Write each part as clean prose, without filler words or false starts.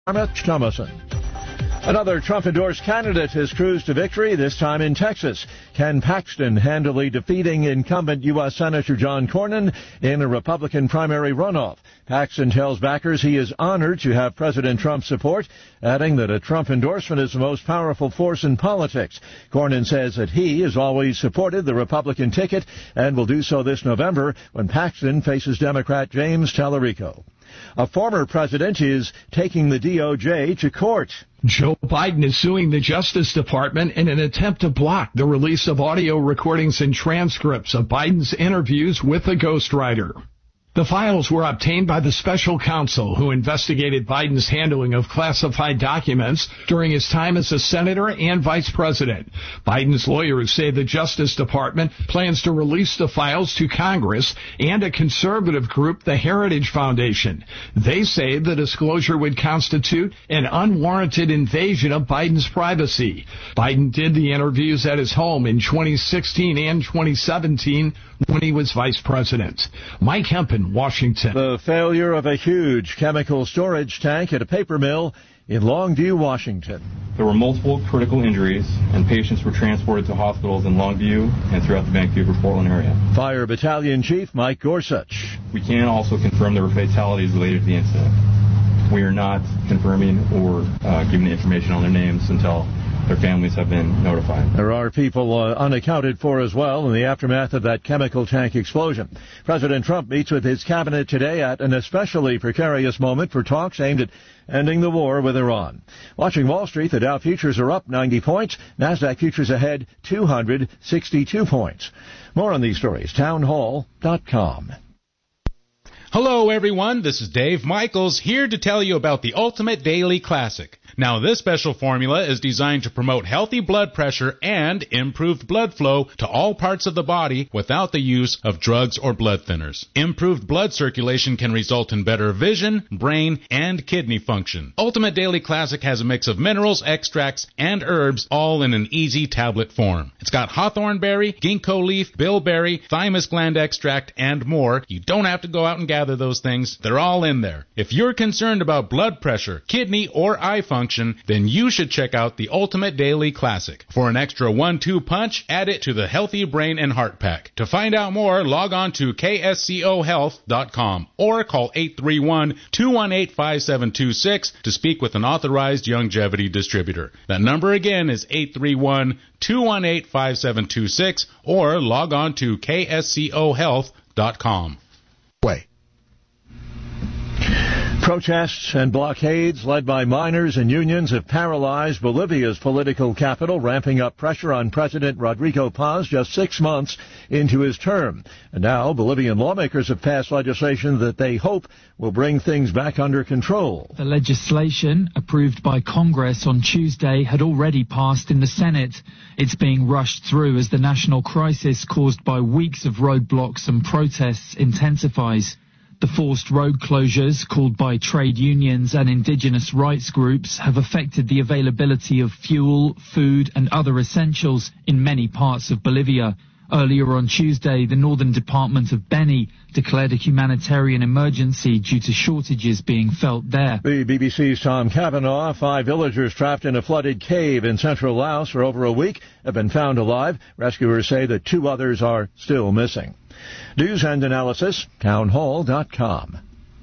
Thomason. Another Trump-endorsed candidate has cruised to victory, this time in Texas. Ken Paxton handily defeating incumbent U.S. Senator John Cornyn in a Republican primary runoff. Paxton tells backers he is honored to have President Trump's support, adding that a Trump endorsement is the most powerful force in politics. Cornyn says that he has always supported the Republican ticket and will do so this November when Paxton faces Democrat James Tallarico. A former president is taking the DOJ to court. Joe Biden is suing the Justice Department in an attempt to block the release of audio recordings and transcripts of Biden's interviews with a ghostwriter. The files were obtained by the special counsel who investigated Biden's handling of classified documents during his time as a senator and vice president. Biden's lawyers say the Justice Department plans to release the files to Congress and a conservative group, the Heritage Foundation. They say the disclosure would constitute an unwarranted invasion of Biden's privacy. Biden did the interviews at his home in 2016 and 2017 when he was vice president. Mike Hempen, Washington. The failure of a huge chemical storage tank at a paper mill in Longview, Washington. There were multiple critical injuries, and patients were transported to hospitals in Longview and throughout the Vancouver-Portland area. Fire Battalion Chief Mike Gorsuch. We can also confirm there were fatalities related to the incident. We are not confirming or giving information on their names until their families have been notified. There are people unaccounted for as well in the aftermath of that chemical tank explosion. President Trump meets with his cabinet today at an especially precarious moment for talks aimed at ending the war with Iran. Watching Wall Street, the Dow futures are up 90 points. NASDAQ futures ahead 262 points. More on these stories, townhall.com. Hello, everyone. This is Dave Michaels here to tell you about the Ultimate Daily Classic. Now, this special formula is designed to promote healthy blood pressure and improved blood flow to all parts of the body without the use of drugs or blood thinners. Improved blood circulation can result in better vision, brain, and kidney function. Ultimate Daily Classic has a mix of minerals, extracts, and herbs, all in an easy tablet form. It's got hawthorn berry, ginkgo leaf, bilberry, thymus gland extract, and more. You don't have to go out and gather those things. They're all in there. If you're concerned about blood pressure, kidney, or eye function, then you should check out the Ultimate Daily Classic. For an extra 1-2 punch, add it to the Healthy Brain and Heart Pack. To find out more, log on to kscohealth.com or call 831-218-5726 to speak with an authorized longevity distributor. That number again is 831-218-5726 or log on to kscohealth.com. Protests and blockades led by miners and unions have paralyzed Bolivia's political capital, ramping up pressure on President Rodrigo Paz just 6 months into his term. And now Bolivian lawmakers have passed legislation that they hope will bring things back under control. The legislation, approved by Congress on Tuesday, had already passed in the Senate. It's being rushed through as the national crisis caused by weeks of roadblocks and protests intensifies. The forced road closures, called by trade unions and indigenous rights groups, have affected the availability of fuel, food and other essentials in many parts of Bolivia. Earlier on Tuesday, the Northern Department of Beni declared a humanitarian emergency due to shortages being felt there. The BBC's Tom Cavanaugh. 5 villagers trapped in a flooded cave in central Laos for over a week have been found alive. Rescuers say that 2 others are still missing. News and analysis, townhall.com.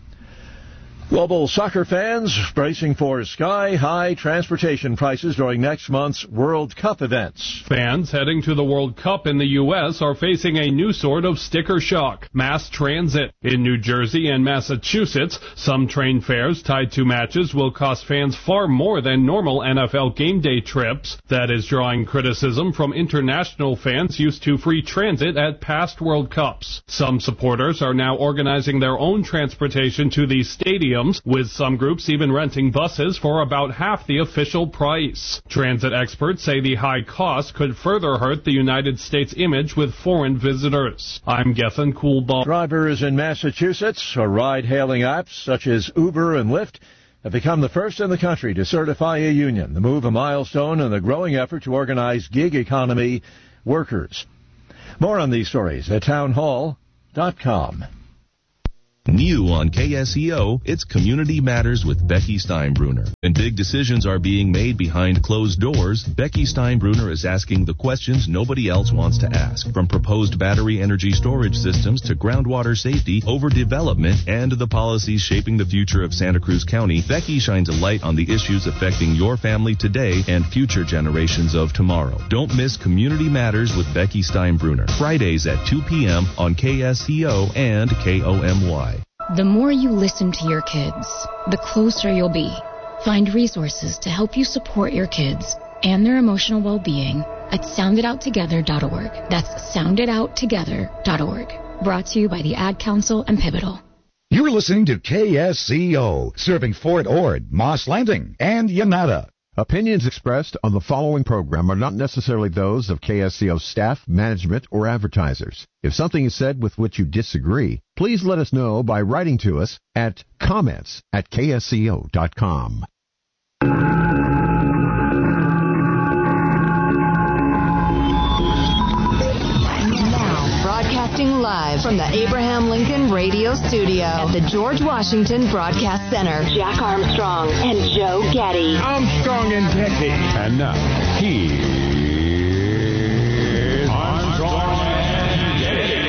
Global soccer fans bracing for sky-high transportation prices during next month's World Cup events. Fans heading to the World Cup in the U.S. are facing a new sort of sticker shock, mass transit. In New Jersey and Massachusetts, some train fares tied to matches will cost fans far more than normal NFL game day trips. That is drawing criticism from international fans used to free transit at past World Cups. Some supporters are now organizing their own transportation to these stadiums, with some groups even renting buses for about half the official price. Transit experts say the high cost could further hurt the United States image with foreign visitors. I'm Gethin Coolbaugh. Drivers in Massachusetts or ride-hailing apps such as Uber and Lyft have become the first in the country to certify a union. The move a milestone in the growing effort to organize gig economy workers. More on these stories at townhall.com. New on KSEO, it's Community Matters with Becky Steinbruner. When big decisions are being made behind closed doors, Becky Steinbruner is asking the questions nobody else wants to ask. From proposed battery energy storage systems to groundwater safety, overdevelopment, and the policies shaping the future of Santa Cruz County, Becky shines a light on the issues affecting your family today and future generations of tomorrow. Don't miss Community Matters with Becky Steinbruner. Fridays at 2 p.m. on KSEO and KOMY. The more you listen to your kids, the closer you'll be. Find resources to help you support your kids and their emotional well-being at sounditouttogether.org. That's sounditouttogether.org. Brought to you by the Ad Council and Pivotal. You're listening to KSCO, serving Fort Ord, Moss Landing, and Yanada. Opinions expressed on the following program are not necessarily those of KSCO staff, management, or advertisers. If something is said with which you disagree, please let us know by writing to us at comments@ksco.com. Broadcasting live from the Abraham Lincoln Radio Studio at the George Washington Broadcast Center. Jack Armstrong and Joe Getty. Armstrong and Getty. And now, here's Armstrong and Getty.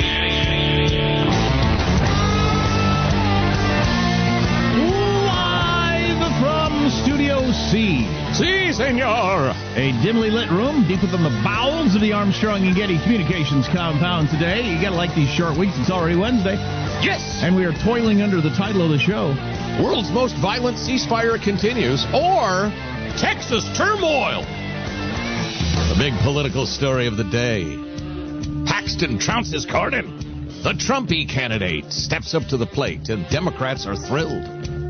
Live from Studio C. Si, senor. A dimly lit room deep within the bowels of the Armstrong and Getty Communications compound today. You gotta like these short weeks. It's already Wednesday. Yes! And we are toiling under the title of the show. World's most violent ceasefire continues, or Texas turmoil. The big political story of the day. Paxton trounces Corden. The Trumpy candidate steps up to the plate, and Democrats are thrilled.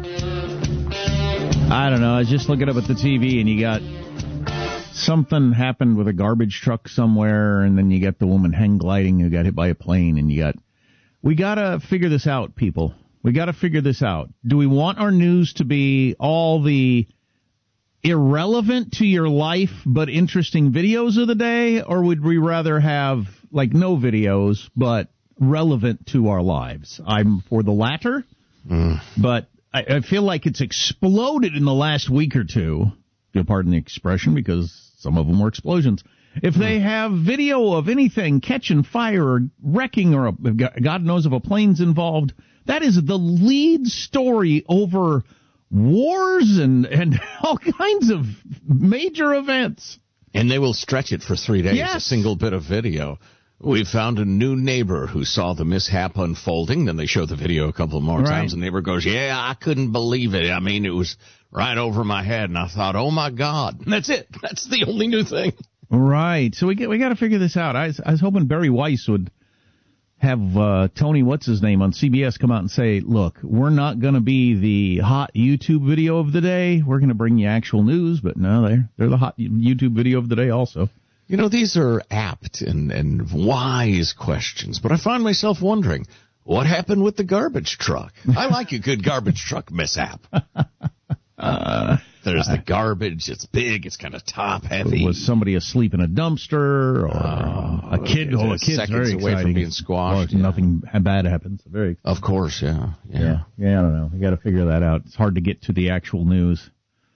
I don't know. I was just looking up at the TV, and you got something happened with a garbage truck somewhere, and then you got the woman hang gliding who got hit by a plane, and we got to figure this out, people. We got to figure this out. Do we want our news to be all the irrelevant to your life but interesting videos of the day, or would we rather have, like, no videos but relevant to our lives? I'm for the latter, but I feel like it's exploded in the last week or two, if you'll pardon the expression, because some of them were explosions. If they have video of anything catching fire or wrecking or God knows if a plane's involved, that is the lead story over wars and all kinds of major events. And they will stretch it for 3 days, yes. A single bit of video. We found a new neighbor who saw the mishap unfolding. Then they show the video a couple more times. The neighbor goes, yeah, I couldn't believe it. I mean, it was right over my head. And I thought, oh, my God. And that's it. That's the only new thing. Right. So we got to figure this out. I was hoping Barry Weiss would have Tony what's-his-name on CBS come out and say, look, we're not going to be the hot YouTube video of the day. We're going to bring you actual news. But no, they're the hot YouTube video of the day also. You know, these are apt and wise questions, but I find myself wondering, what happened with the garbage truck? I like a good garbage truck mishap. There's the garbage. It's big. It's kind of top-heavy. Was somebody asleep in a dumpster? Or a kid? Oh, a kid's seconds very away exciting. From being squashed. Nothing bad happens. Very. Of course, yeah. I don't know. We got to figure that out. It's hard to get to the actual news.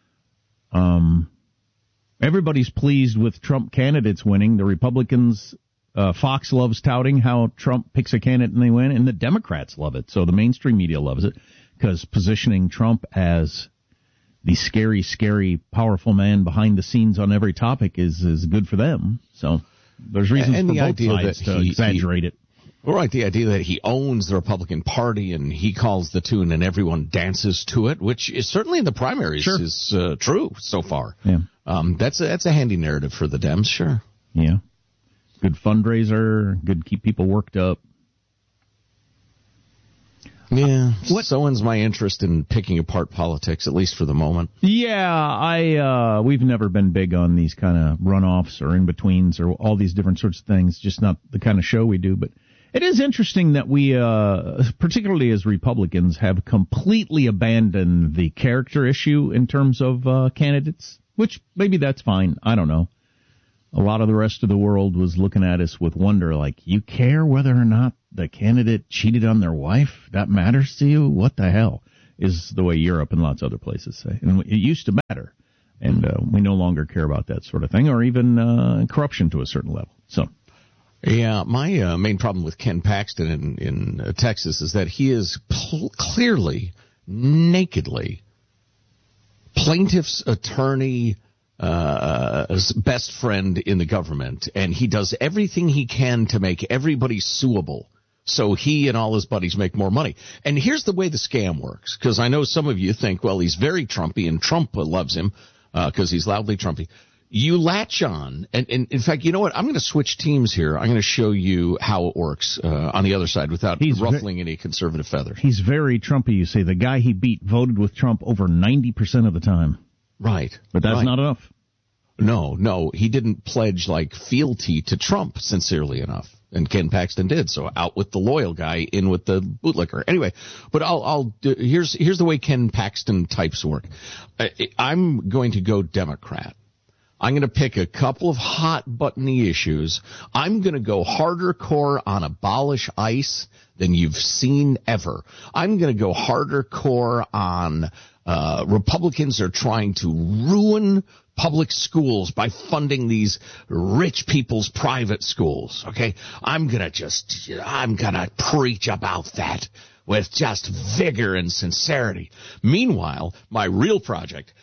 Everybody's pleased with Trump candidates winning. The Republicans, Fox loves touting how Trump picks a candidate and they win, and the Democrats love it. So the mainstream media loves it because positioning Trump as the scary, scary, powerful man behind the scenes on every topic is good for them. So there's reasons for both sides to exaggerate it. Right, the idea that he owns the Republican Party and he calls the tune and everyone dances to it, which is certainly in the primaries is true so far. Yeah. That's a handy narrative for the Dems, sure. Yeah. Good fundraiser, good to keep people worked up. Yeah, so ends my interest in picking apart politics, at least for the moment. Yeah, we've never been big on these kind of runoffs or in-betweens or all these different sorts of things, just not the kind of show we do. But it is interesting that we, particularly as Republicans, have completely abandoned the character issue in terms of candidates, which maybe that's fine. I don't know. a lot of the rest of the world was looking at us with wonder, like, you care whether or not the candidate cheated on their wife? That matters to you? What the hell? Is the way Europe and lots of other places say. And it used to matter. And we no longer care about that sort of thing, or even corruption to a certain level. So, yeah, my main problem with Ken Paxton in Texas is that he is clearly, nakedly, plaintiff's attorney, best friend in the government, and he does everything he can to make everybody suable so he and all his buddies make more money. And here's the way the scam works, because I know some of you think, well, he's very Trumpy and Trump loves him because he's loudly Trumpy. You latch on, and in fact, you know what? I'm going to switch teams here. I'm going to show you how it works on the other side without ruffling any conservative feathers. He's very Trumpy, you say. The guy he beat voted with Trump over 90% of the time. Right. But that's not enough. No, he didn't pledge like fealty to Trump sincerely enough, and Ken Paxton did. So out with the loyal guy, in with the bootlicker. Anyway, but here's the way Ken Paxton types work. I'm going to go Democrat. I'm going to pick a couple of hot buttony issues. I'm going to go harder core on abolish ICE than you've seen ever. I'm going to go harder core on Republicans are trying to ruin public schools by funding these rich people's private schools. Okay, I'm gonna preach about that with just vigor and sincerity. Meanwhile, my real project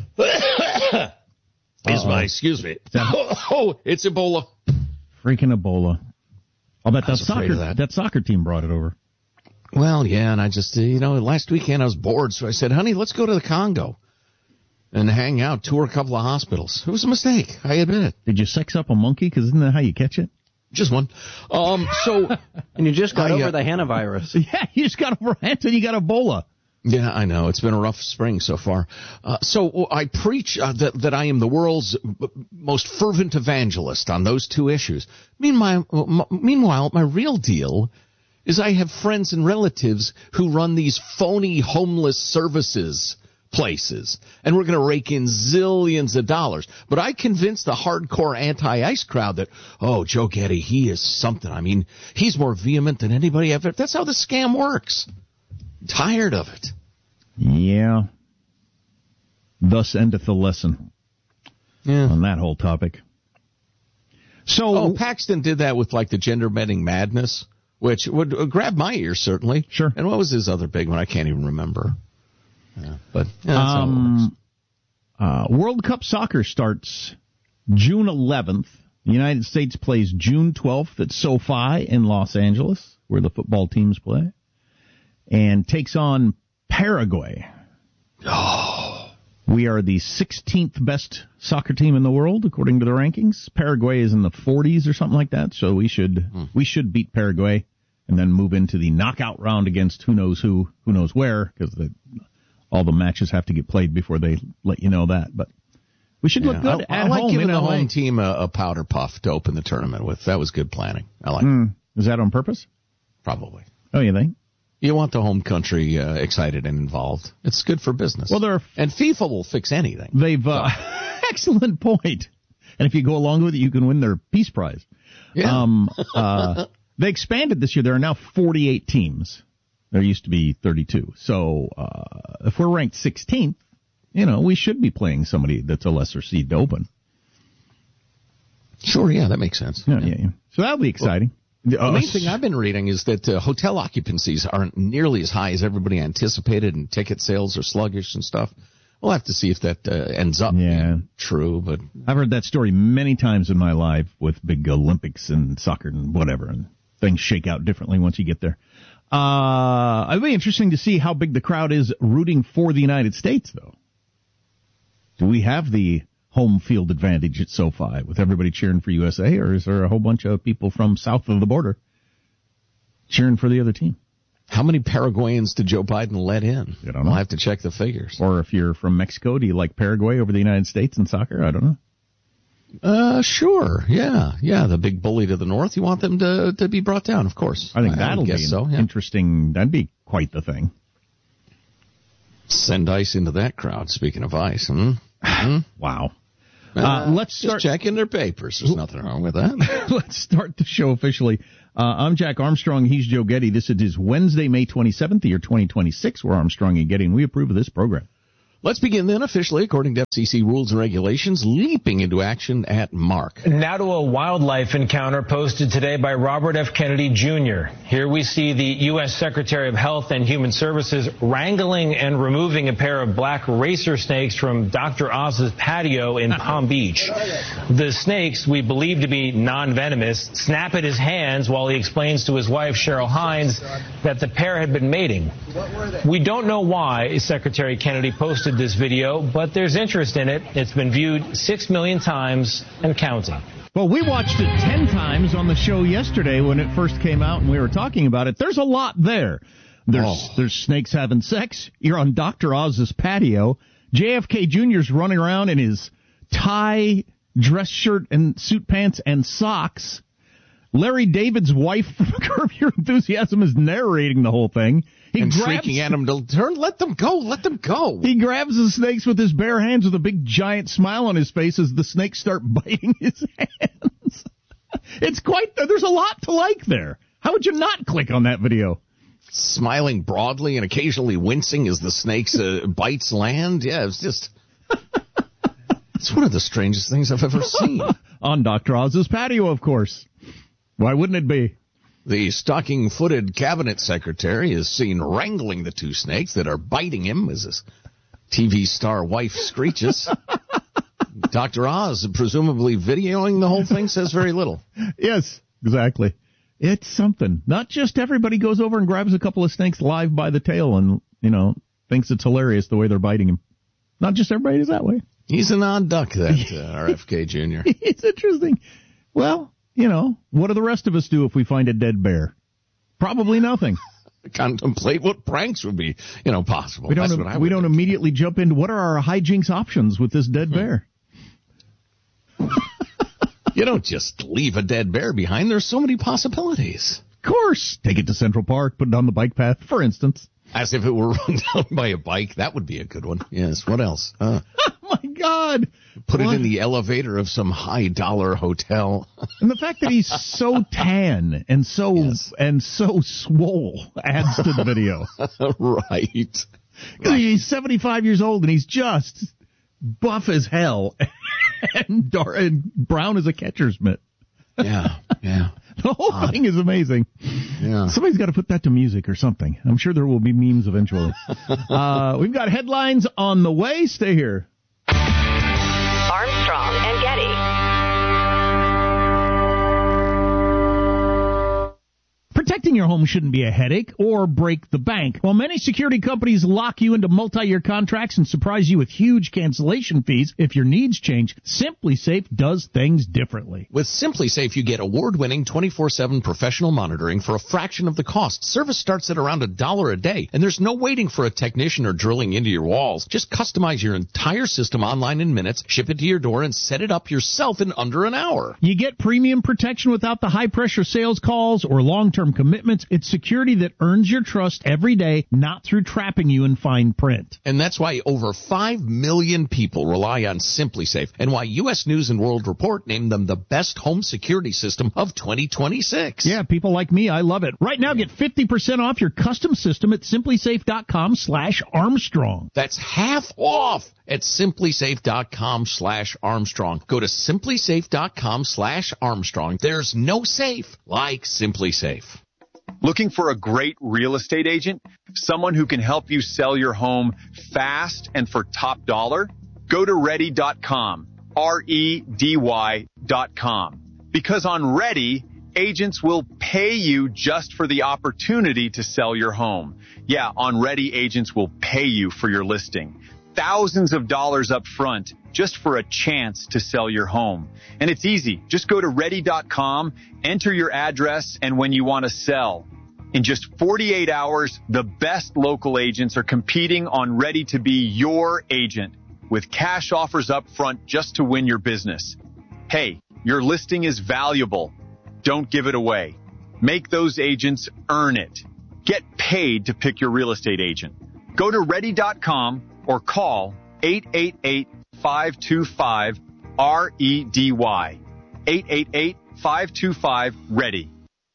is it's Ebola. Freaking Ebola. I'll bet that soccer team brought it over. Well, yeah, and I just, last weekend I was bored, so I said, honey, let's go to the Congo and hang out, tour a couple of hospitals. It was a mistake, I admit it. Did you sex up a monkey? Because isn't that how you catch it? Just one. And you just got over the hantavirus. Yeah, you just got over it, and you got Ebola. Yeah, I know. It's been a rough spring so far. So I preach that I am the world's most fervent evangelist on those two issues. Meanwhile, my real deal is I have friends and relatives who run these phony homeless services places, and we're going to rake in zillions of dollars. But I convinced the hardcore anti-ICE crowd that, Joe Getty, he is something. I mean, he's more vehement than anybody ever. That's how the scam works. I'm tired of it. Yeah. Thus endeth the lesson on that whole topic. So Paxton did that with like the gender bending madness, which would grab my ear, certainly. Sure. And what was his other big one? I can't even remember. That's how it works. World Cup soccer starts June 11th. The United States plays June 12th at SoFi in Los Angeles, where the football teams play, and takes on Paraguay. We are the 16th best soccer team in the world, according to the rankings. Paraguay is in the 40s or something like that, so we should beat Paraguay and then move into the knockout round against who knows where, because all the matches have to get played before they let you know that. But we should look good at home. I like giving the home team a powder puff to open the tournament with. That was good planning. I like it. Is that on purpose? Probably. Oh, you think? You want the home country excited and involved. It's good for business. Well, and FIFA will fix anything. They've excellent point. And if you go along with it, you can win their Peace Prize. Yeah. They expanded this year. There are now 48 teams. There used to be 32. So if we're ranked 16th, we should be playing somebody that's a lesser seed to open. Sure, yeah, that makes sense. Yeah. So that'll be exciting. The main thing I've been reading is that hotel occupancies aren't nearly as high as everybody anticipated, and ticket sales are sluggish and stuff. We'll have to see if that ends up being true. But I've heard that story many times in my life with big Olympics and soccer and whatever, and things shake out differently once you get there. It'll be interesting to see how big the crowd is rooting for the United States, though. Do we have the home field advantage at SoFi with everybody cheering for USA, or is there a whole bunch of people from south of the border cheering for the other team? How many Paraguayans did Joe Biden let in? I don't know. I'll have to check the figures. Or if you're from Mexico, do you like Paraguay over the United States in soccer? I don't know. Sure. Yeah. The big bully to the north. You want them to be brought down, of course. I think that'll be interesting. That'd be quite the thing. Send ICE into that crowd, speaking of ICE. Wow. Let's start checking their papers. There's nothing wrong with that. Let's start the show officially. I'm Jack Armstrong. He's Joe Getty. This is Wednesday, May 27th, the year 2026. We're Armstrong and Getty, and we approve of this program. Let's begin then officially, according to FCC rules and regulations, leaping into action at Mark. Now to a wildlife encounter posted today by Robert F. Kennedy Jr. Here we see the U.S. Secretary of Health and Human Services wrangling and removing a pair of black racer snakes from Dr. Oz's patio in Palm Beach. The snakes, we believe to be non-venomous, snap at his hands while he explains to his wife, Cheryl Hines, that the pair had been mating. We don't know why Secretary Kennedy posted this video, but there's interest in it. It's been viewed 6 million times and counting. Well, we watched it 10 times on the show yesterday when it first came out and we were talking about it. There's a lot there. There's snakes having sex. You're on Dr. Oz's patio. JFK Jr.'s running around in his tie, dress shirt, and suit pants and socks. Larry David's wife from Curb Your Enthusiasm is narrating the whole thing. Shrieking at him to turn, let them go. He grabs the snakes with his bare hands with a big giant smile on his face as the snakes start biting his hands. There's a lot to like there. How would you not click on that video? Smiling broadly and occasionally wincing as the snake's bites land. Yeah, it's one of the strangest things I've ever seen. On Dr. Oz's patio, of course. Why wouldn't it be? The stocking-footed cabinet secretary is seen wrangling the two snakes that are biting him as his TV star wife screeches. Dr. Oz, presumably videoing the whole thing, says very little. Yes, exactly. It's something. Not just everybody goes over and grabs a couple of snakes live by the tail and, thinks it's hilarious the way they're biting him. Not just everybody is that way. He's an odd duck, that RFK Jr. It's interesting. Well, what do the rest of us do if we find a dead bear? Probably nothing. Contemplate what pranks would be, possible. We don't immediately jump into what are our hijinks options with this dead bear. You don't just leave a dead bear behind. There's so many possibilities. Of course. Take it to Central Park, put it on the bike path, for instance. As if it were run down by a bike. That would be a good one. Yes. What else? Oh, my God. Put it in the elevator of some high-dollar hotel. And the fact that he's so tan and so swole adds to the video. Right. He's 75 years old and he's just buff as hell and brown as a catcher's mitt. Yeah. The whole thing is amazing. Yeah. Somebody's got to put that to music or something. I'm sure there will be memes eventually. We've got headlines on the way. Stay here. Armstrong and Getty. Protecting your home shouldn't be a headache or break the bank. While many security companies lock you into multi-year contracts and surprise you with huge cancellation fees if your needs change, SimpliSafe does things differently. With SimpliSafe, you get award-winning 24/7 professional monitoring for a fraction of the cost. Service starts at around $1 a day, and there's no waiting for a technician or drilling into your walls. Just customize your entire system online in minutes, ship it to your door, and set it up yourself in under an hour. You get premium protection without the high-pressure sales calls or long-term commitments. It's security that earns your trust every day, not through trapping you in fine print. And that's why over 5 million people rely on SimpliSafe, and why U.S. News & World Report named them the best home security system of 2026. Yeah, people like me, I love it. Right now, get 50% off your custom system at SimpliSafe.com/Armstrong. That's half off at SimpliSafe.com/Armstrong. Go to SimpliSafe.com/Armstrong. There's no safe like SimpliSafe. Looking for a great real estate agent? Someone who can help you sell your home fast and for top dollar? Go to Ready.com, REDY.com. Because on Ready, agents will pay you just for the opportunity to sell your home. Yeah, on Ready, agents will pay you for your listing. Thousands of dollars up front just for a chance to sell your home. And it's easy. Just go to Ready.com, enter your address, and when you want to sell. In just 48 hours, the best local agents are competing on Ready to be your agent with cash offers up front just to win your business. Hey, your listing is valuable. Don't give it away. Make those agents earn it. Get paid to pick your real estate agent. Go to Ready.com or call 888-525-8255 REDY. 888-525-READY.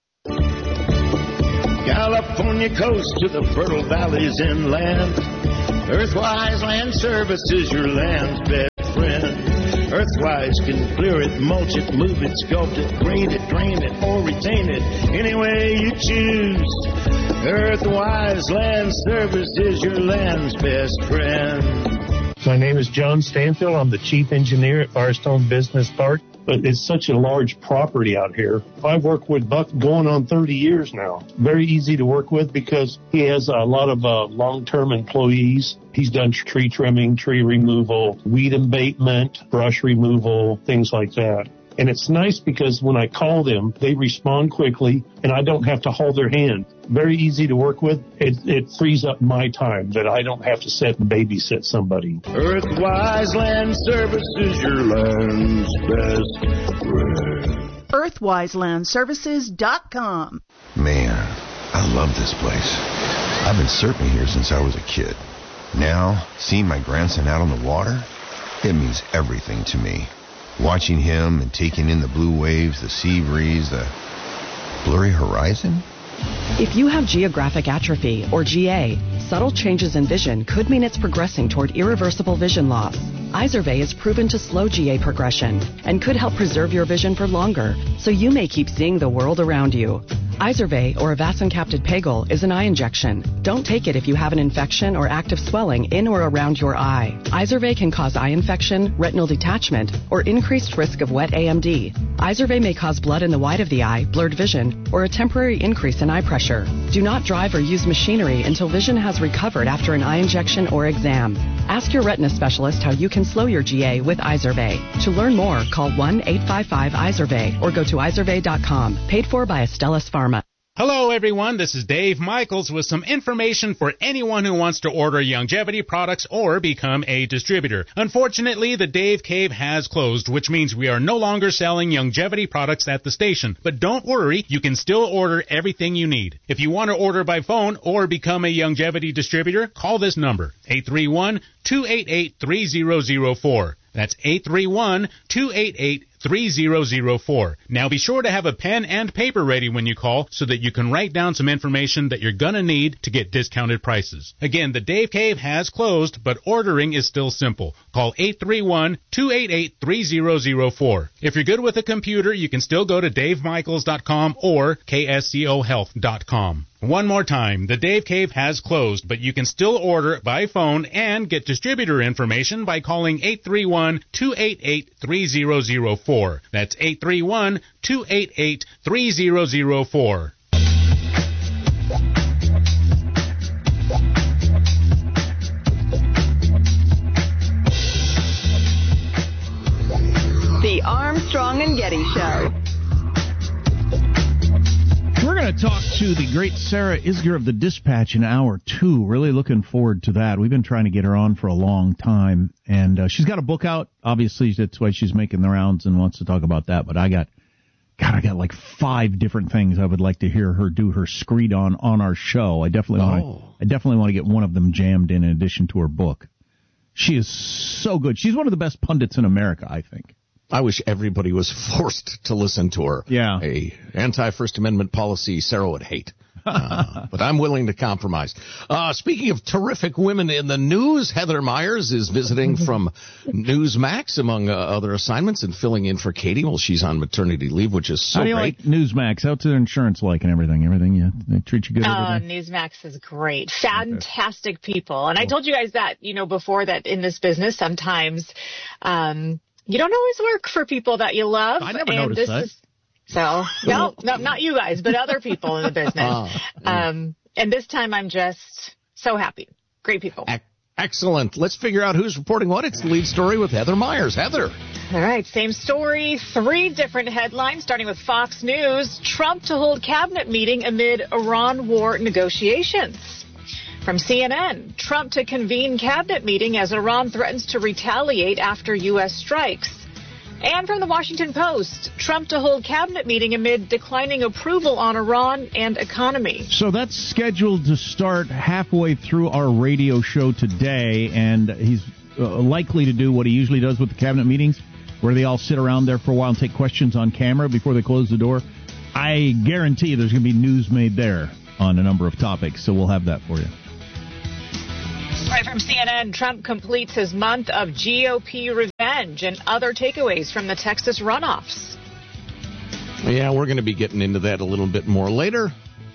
California coast to the fertile valleys inland. Earthwise Land Services, your land's best friend. Earthwise can clear it, mulch it, move it, sculpt it, grade it, drain it, or retain it any way you choose. Earthwise Land Services, your land's best friend. My name is John Stanfield. I'm the chief engineer at Firestone Business Park. But it's such a large property out here. I've worked with Buck going on 30 years now. Very easy to work with because he has a lot of long-term employees. He's done tree trimming, tree removal, weed abatement, brush removal, things like that. And it's nice because when I call them, they respond quickly and I don't have to hold their hand. Very easy to work with. It frees up my time that I don't have to sit and babysit somebody. Earthwise Land Services, your land's best friend. EarthwiseLandServices.com. Man, I love this place. I've been surfing here since I was a kid. Now, seeing my grandson out on the water, it means everything to me. Watching him and taking in the blue waves, the sea breeze, the blurry horizon. If you have geographic atrophy, or GA, subtle changes in vision could mean it's progressing toward irreversible vision loss. Izervay is proven to slow GA progression and could help preserve your vision for longer, so you may keep seeing the world around you. Izervay, or avacincaptad pegol, is an eye injection. Don't take it if you have an infection or active swelling in or around your eye. Izervay can cause eye infection, retinal detachment, or increased risk of wet AMD. Izervay may cause blood in the white of the eye, blurred vision, or a temporary increase in eye pressure. Do not drive or use machinery until vision has recovered after an eye injection or exam. Ask your retina specialist how you can slow your GA with Izervay. To learn more, call 1-855-IZERVAY or go to izervay.com. Paid for by Astellas Pharma. Hello, everyone. This is Dave Michaels with some information for anyone who wants to order Youngevity products or become a distributor. Unfortunately, the Dave Cave has closed, which means we are no longer selling Youngevity products at the station. But don't worry, you can still order everything you need. If you want to order by phone or become a Youngevity distributor, call this number, 831-288-3004. That's 831-288-3004. Now be sure to have a pen and paper ready when you call so that you can write down some information that you're going to need to get discounted prices. Again, the Dave Cave has closed, but ordering is still simple. Call 831-288-3004. If you're good with a computer, you can still go to davemichaels.com or kscohealth.com. One more time, the Dave Cave has closed, but you can still order by phone and get distributor information by calling 831-288-3004. That's 831-288-3004. The Armstrong and Getty Show. We're going to talk to the great Sarah Isgur of the Dispatch in hour 2. Really looking forward to that. We've been trying to get her on for a long time, and she's got a book out. Obviously, that's why she's making the rounds and wants to talk about that. But I got like 5 different things I would like to hear her do her screed on our show. I definitely want to get one of them jammed in addition to her book. She is so good. She's one of the best pundits in America, I think. I wish everybody was forced to listen to her. Yeah. A anti-First Amendment policy Sarah would hate. But I'm willing to compromise. Speaking of terrific women in the news, Heather Myers is visiting from Newsmax, among other assignments, and filling in for Katie while she's on maternity leave, which is so great. How do you like Newsmax? How's their insurance like and everything? They treat you good over there? Newsmax is great. Fantastic people. And I told you guys that, before, that in this business, sometimes you don't always work for people that you love. I never noticed that. So, no, not you guys, but other people in the business. And this time I'm just so happy. Great people. Excellent. Let's figure out who's reporting what. It's the lead story with Heather Myers. Heather. All right, same story. 3 different headlines, starting with Fox News. Trump to hold cabinet meeting amid Iran war negotiations. From CNN, Trump to convene cabinet meeting as Iran threatens to retaliate after U.S. strikes. And from the Washington Post, Trump to hold cabinet meeting amid declining approval on Iran and economy. So that's scheduled to start halfway through our radio show today, and he's likely to do what he usually does with the cabinet meetings, where they all sit around there for a while and take questions on camera before they close the door. I guarantee there's going to be news made there on a number of topics, so we'll have that for you. Right from CNN, Trump completes his month of GOP revenge and other takeaways from the Texas runoffs. Yeah, we're going to be getting into that a little bit more later.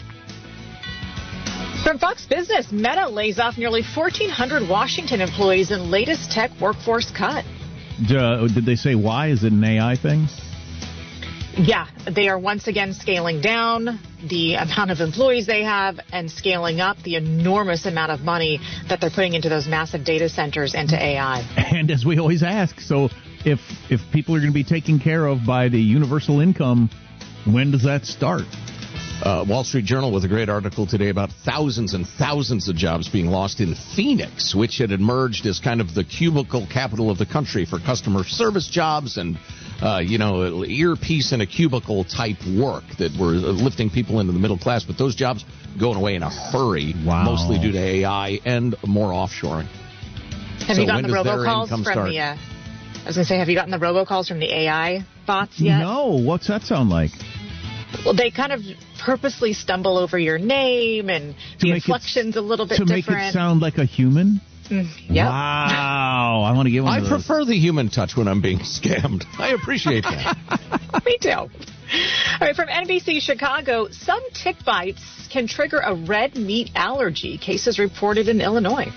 From Fox Business, Meta lays off nearly 1,400 Washington employees in latest tech workforce cut. Did they say why? Is it an AI thing? Yeah, they are once again scaling down the amount of employees they have and scaling up the enormous amount of money that they're putting into those massive data centers into AI. And as we always ask, so if people are going to be taken care of by the universal income, when does that start? Wall Street Journal with a great article today about thousands and thousands of jobs being lost in Phoenix, which had emerged as kind of the cubicle capital of the country for customer service jobs and, earpiece in a cubicle type work that were lifting people into the middle class. But those jobs going away in a hurry, mostly due to AI and more offshoring. Have you gotten the robocalls from the... I was going to say, have you gotten the robocalls from the AI bots yet? No. What's that sound like? Well, they kind of purposely stumble over your name, and the inflection's a little bit different. To make it sound like a human? Yep. Wow. I want to give one of those. I prefer the human touch when I'm being scammed. I appreciate that. Me too. All right, from NBC Chicago, some tick bites can trigger a red meat allergy. Cases reported in Illinois.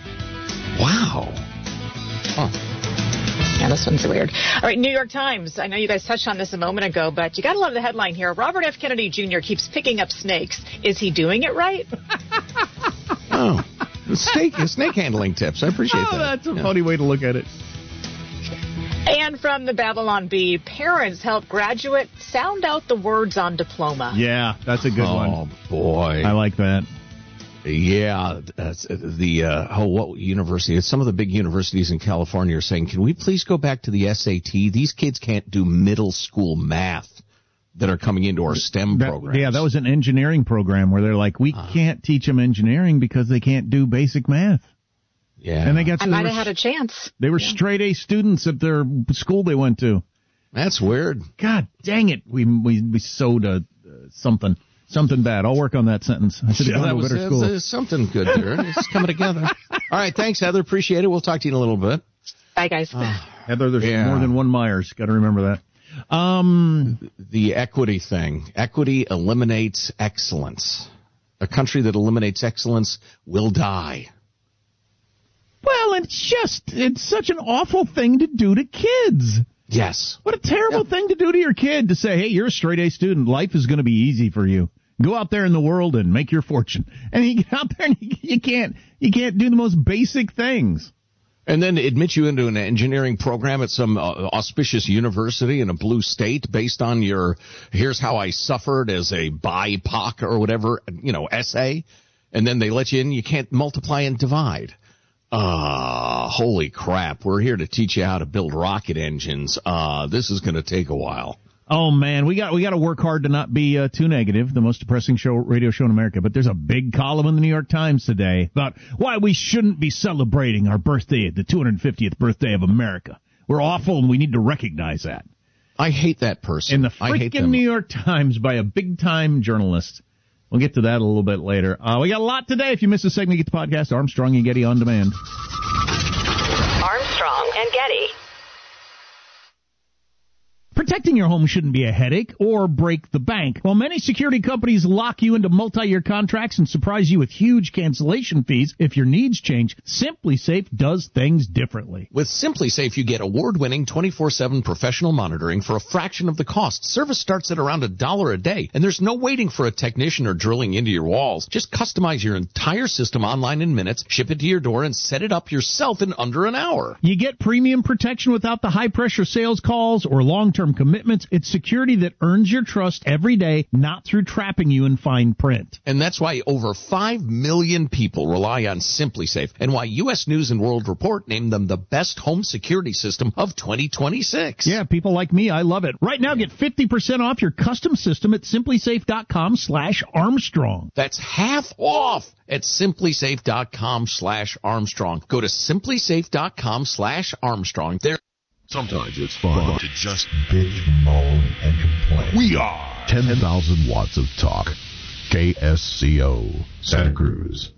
Wow. Huh. Yeah, this one's weird. All right, New York Times. I know you guys touched on this a moment ago, but you got to love the headline here. Robert F. Kennedy Jr. keeps picking up snakes. Is he doing it right? Oh, snake handling tips. I appreciate that. That's a funny way to look at it. And from the Babylon Bee, parents help graduate sound out the words on diploma. Yeah, that's a good one. Oh, boy. I like that. Yeah, what university? Some of the big universities in California are saying, can we please go back to the SAT? These kids can't do middle school math that are coming into our STEM programs. Yeah, that was an engineering program where they're like, we can't teach them engineering because they can't do basic math. Yeah. And they got. I might have had a chance. They were straight A students at their school they went to. That's weird. God dang it. We sowed something bad. I'll work on that sentence. I should have gone to a better school. There's something good there. It's coming together. All right, thanks, Heather. Appreciate it. We'll talk to you in a little bit. Bye, guys. Heather, there's more than one Myers. Got to remember that. The equity thing. Equity eliminates excellence. A country that eliminates excellence will die. Well, it's such an awful thing to do to kids. Yes. What a terrible thing to do to your kid, to say, hey, you're a straight A student. Life is going to be easy for you. Go out there in the world and make your fortune. And you get out there and you can't do the most basic things. And then admit you into an engineering program at some auspicious university in a blue state based on your, here's how I suffered as a BIPOC or whatever, essay. And then they let you in. You can't multiply and divide. Holy crap. We're here to teach you how to build rocket engines. This is going to take a while. Oh, man, we got to work hard to not be too negative, the most depressing radio show in America. But there's a big column in the New York Times today about why we shouldn't be celebrating our birthday, the 250th birthday of America. We're awful, and we need to recognize that. I hate that person. In the freaking New York Times by a big-time journalist. We'll get to that a little bit later. We got a lot today. If you missed a segment, get the podcast, Armstrong and Getty on demand. Armstrong and Getty. Protecting your home shouldn't be a headache or break the bank. While many security companies lock you into multi-year contracts and surprise you with huge cancellation fees if your needs change, SimpliSafe does things differently. With SimpliSafe, you get award-winning 24/7 professional monitoring for a fraction of the cost. Service starts at around $1 a day, and there's no waiting for a technician or drilling into your walls. Just customize your entire system online in minutes, ship it to your door, and set it up yourself in under an hour. You get premium protection without the high-pressure sales calls or long-term commitments. It's security that earns your trust every day, not through trapping you in fine print. And that's why over 5 million people rely on SimpliSafe, and why U.S. News & World Report named them the best home security system of 2026. Yeah, people like me, I love it. Right now, get 50% off your custom system at SimpliSafe.com/Armstrong. That's half off at SimpliSafe.com/Armstrong. Go to SimpliSafe.com/Armstrong. Sometimes it's fun to just bitch, moan, and complain. We are 10,000 watts of talk. KSCO, Santa Cruz.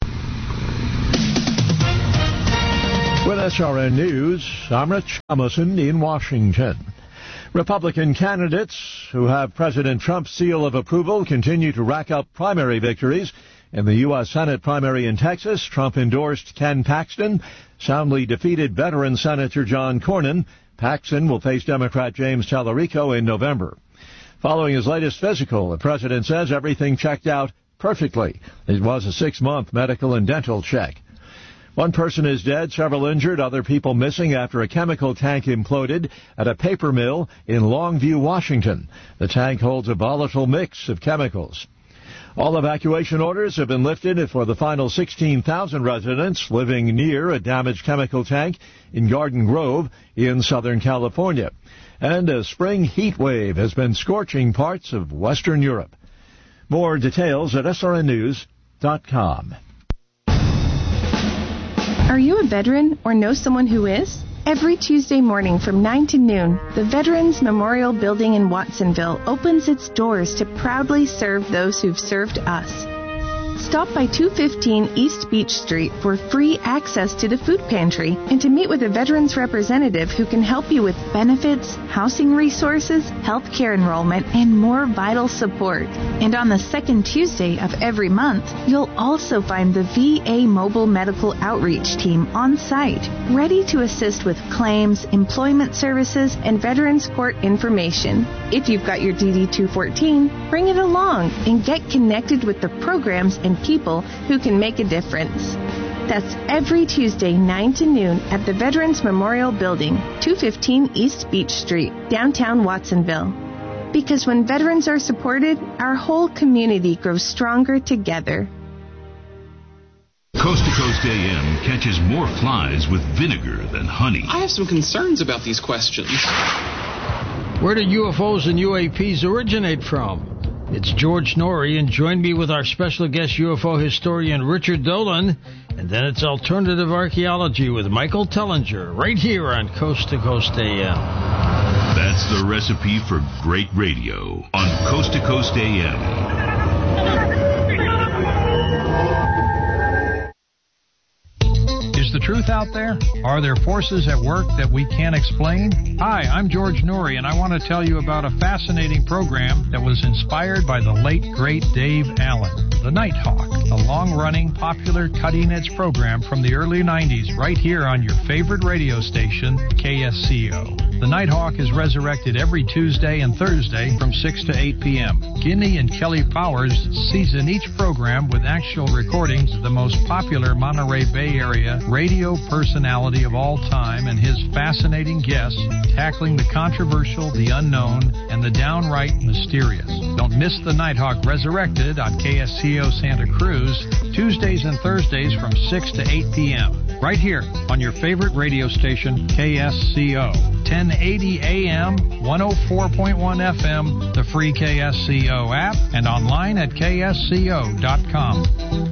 With SRN News, I'm Rich Emerson in Washington. Republican candidates who have President Trump's seal of approval continue to rack up primary victories. In the U.S. Senate primary in Texas, Trump endorsed Ken Paxton, soundly defeated veteran Senator John Cornyn. Paxton will face Democrat James Tallarico in November. Following his latest physical, the president says everything checked out perfectly. It was a 6-month medical and dental check. One person is dead, several injured, other people missing after a chemical tank imploded at a paper mill in Longview, Washington. The tank holds a volatile mix of chemicals. All evacuation orders have been lifted for the final 16,000 residents living near a damaged chemical tank in Garden Grove in Southern California. And a spring heat wave has been scorching parts of Western Europe. More details at srnnews.com. Are you a veteran or know someone who is? Every Tuesday morning from 9 to noon, the Veterans Memorial Building in Watsonville opens its doors to proudly serve those who've served us. Stop by 215 East Beach Street for free access to the food pantry and to meet with a veterans representative who can help you with benefits, housing resources, health care enrollment, and more vital support. And on the second Tuesday of every month, you'll also find the VA Mobile Medical Outreach Team on site, ready to assist with claims, employment services, and Veterans Court information. If you've got your DD-214, bring it along and get connected with the programs and people who can make a difference. That's every Tuesday, 9 to noon at the Veterans Memorial Building, 215 East Beach Street, downtown Watsonville. Because when veterans are supported, our whole community grows stronger together. Coast to Coast AM catches more flies with vinegar than honey. I have some concerns about these questions. Where do UFOs and UAPs originate from? It's George Norrie, and join me with our special guest UFO historian Richard Dolan. And then it's Alternative Archaeology with Michael Tellinger, right here on Coast to Coast AM. That's the recipe for great radio on Coast to Coast AM. Is the truth out there? Are there forces at work that we can't explain? Hi, I'm George Norrie, and I want to tell you about a fascinating program that was inspired by the late, great Dave Allen. The Nighthawk, a long-running, popular, cutting-edge program from the early 90s right here on your favorite radio station, KSCO. The Nighthawk is resurrected every Tuesday and Thursday from 6 to 8 p.m. Guinea and Kelly Powers season each program with actual recordings of the most popular Monterey Bay Area radio personality of all time and his fascinating guests tackling the controversial, the unknown, and the downright mysterious. Don't miss the Nighthawk Resurrected on KSCO Santa Cruz, Tuesdays and Thursdays from 6 to 8 p.m. Right here on your favorite radio station, KSCO. 1080 AM, 104.1 FM, the free KSCO app, and online at ksco.com.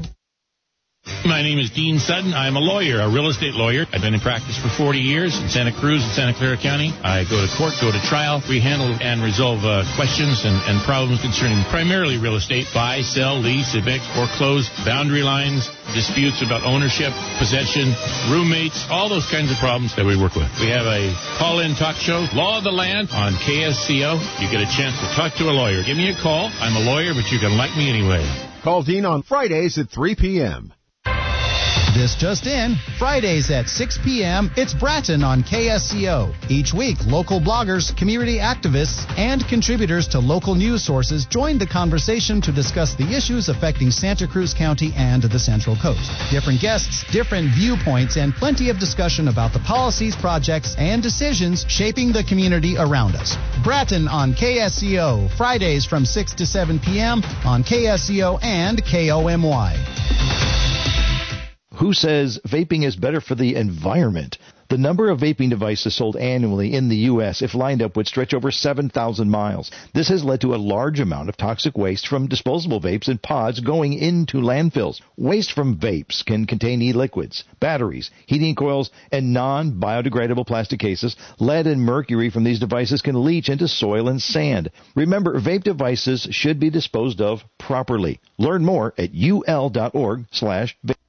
My name is Dean Sutton. I'm a lawyer, a real estate lawyer. I've been in practice for 40 years in Santa Cruz and Santa Clara County. I go to court, go to trial. We handle and resolve questions and problems concerning primarily real estate, buy, sell, lease, evict, foreclose, boundary lines, disputes about ownership, possession, roommates, all those kinds of problems that we work with. We have a call-in talk show, Law of the Land, on KSCO. You get a chance to talk to a lawyer. Give me a call. I'm a lawyer, but you can like me anyway. Call Dean on Fridays at 3 p.m. This just in, Fridays at 6 p.m., it's Bratton on KSCO. Each week, local bloggers, community activists, and contributors to local news sources join the conversation to discuss the issues affecting Santa Cruz County and the Central Coast. Different guests, different viewpoints, and plenty of discussion about the policies, projects, and decisions shaping the community around us. Bratton on KSCO, Fridays from 6 to 7 p.m. on KSCO and KOMY. Who says vaping is better for the environment? The number of vaping devices sold annually in the U.S., if lined up, would stretch over 7,000 miles. This has led to a large amount of toxic waste from disposable vapes and pods going into landfills. Waste from vapes can contain e-liquids, batteries, heating coils, and non-biodegradable plastic cases. Lead and mercury from these devices can leach into soil and sand. Remember, vape devices should be disposed of properly. Learn more at ul.org/vape.